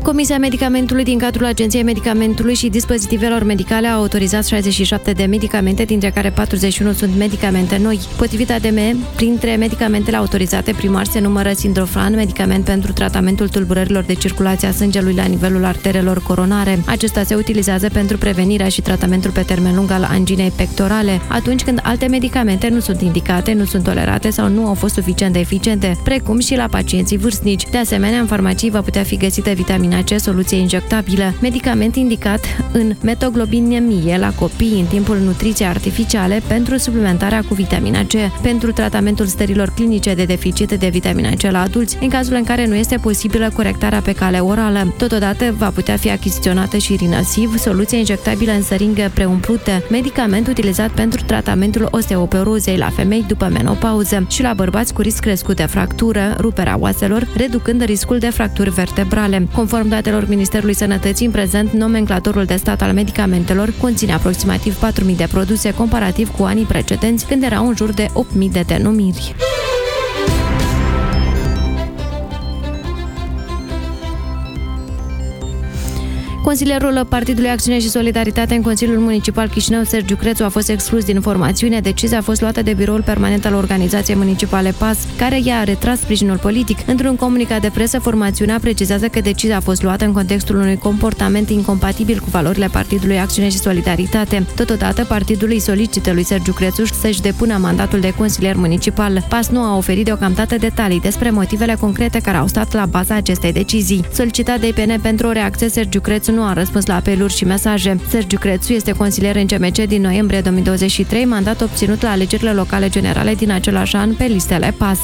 Comisia Medicamentului din cadrul Agenției Medicamentului și Dispozitivelor Medicale a autorizat 67 de medicamente, dintre care 41 sunt medicamente noi. Potrivit ADM, printre medicamentele autorizate primar se numără Sindrofran, medicament pentru tratamentul tulburărilor de circulație a sângelui la nivelul arterelor coronare. Acesta se utilizează pentru prevenirea și tratamentul pe termen lung al anginei pectorale, atunci când alte medicamente nu sunt indicate, nu sunt tolerate sau nu au fost suficient de eficiente, precum și la pacienții vârstnici. De asemenea, în farmacii va putea fi găsită vitamina C, soluție injectabilă, medicament indicat în metoglobinemie la copii în timpul nutriției artificiale pentru suplimentarea cu vitamina C, pentru tratamentul stărilor clinice de deficit de vitamina C la adulți, în cazul în care nu este posibilă corectarea pe cale orală. Totodată va putea fi achiziționată și Rinasiv, soluție injectabilă în săringă preumplută, medicament utilizat pentru tratamentul osteoporozei la femei după menopauză și la bărbați cu risc crescut de fractură, ruperea oaselor, reducând riscul de fracturi vertebrale. Conform datelor Ministerului Sănătății, în prezent, nomenclatorul de stat al medicamentelor conține aproximativ 4.000 de produse, comparativ cu anii precedenți, când erau în jur de 8.000 de denumiri. Consilierul Partidului Acțiune și Solidaritate în Consiliul Municipal Chișinău, Sergiu Crețu, a fost exclus din formațiune. Decizia a fost luată de biroul permanent al Organizației Municipale PAS, care i-a retras sprijinul politic. Într-un comunicat de presă, formațiunea precizează că decizia a fost luată în contextul unui comportament incompatibil cu valorile Partidului Acțiune și Solidaritate. Totodată, partidul îi solicită lui Sergiu Crețu să-și depună mandatul de consilier municipal. PAS nu a oferit deocamdată detalii despre motivele concrete care au stat la baza acestei decizii. Solicitat de IPN pentru o reacție, Sergiu Crețu nu a răspuns la apeluri și mesaje. Sergiu Crețu este consilier în CMC din noiembrie 2023, mandat obținut la alegerile locale generale din același an pe listele PAS.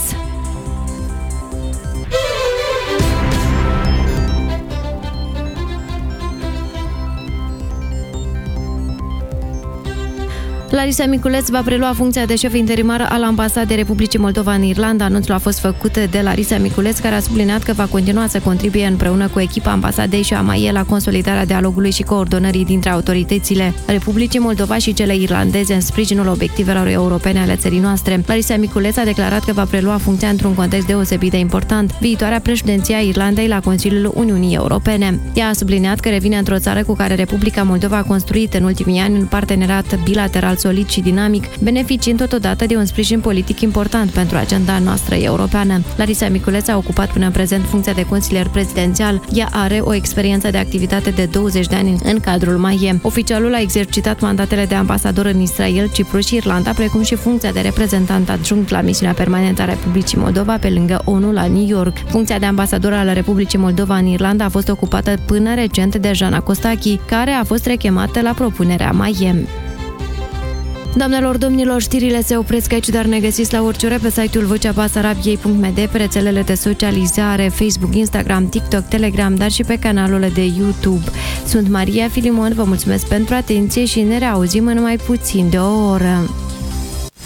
Larisa Miculeț va prelua funcția de șef interimar al Ambasadei Republicii Moldova în Irlanda. Anunțul a fost făcut de Larisa Miculeț, care a subliniat că va continua să contribuie împreună cu echipa ambasadei și a MAIE la consolidarea dialogului și coordonării dintre autoritățile Republicii Moldova și cele irlandeze în sprijinul obiectivelor europene ale țării noastre. Larisa Miculeț a declarat că va prelua funcția într-un context deosebit de important, viitoarea președinție a Irlandei la Consiliul Uniunii Europene. Ea a subliniat că revine într-o țară cu care Republica Moldova a construit în ultimii ani un parteneriat bilateral solid și dinamic, beneficiind totodată de un sprijin politic important pentru agenda noastră europeană. Larisa Miculeț a ocupat până în prezent funcția de consilier prezidențial. Ea are o experiență de activitate de 20 de ani în cadrul MAIE. Oficialul a exercitat mandatele de ambasador în Israel, Cipru și Irlanda, precum și funcția de reprezentant adjunct la misiunea permanentă a Republicii Moldova pe lângă ONU la New York. Funcția de ambasador al Republicii Moldova în Irlanda a fost ocupată până recent de Jana Costachi, care a fost rechemată la propunerea MAIE. Doamnelor, domnilor, știrile se opresc aici, dar ne găsiți la orice ore pe site-ul vocea-basarabiei.md, pe rețelele de socializare, Facebook, Instagram, TikTok, Telegram, dar și pe canalul de YouTube. Sunt Maria Filimon, vă mulțumesc pentru atenție și ne reauzim în mai puțin de o oră.